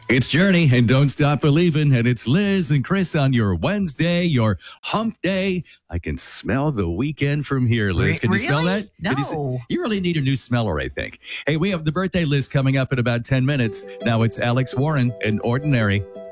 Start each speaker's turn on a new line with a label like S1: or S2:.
S1: It's Journey and Don't Stop Believing, and it's Liz and Chris on your Wednesday, your hump day. I can smell the weekend from here, Liz. Can you smell that?
S2: No.
S1: You really need a new smeller, I think. Hey, we have the birthday list coming up in about 10 minutes. Now it's Alex Warren and Ordinary.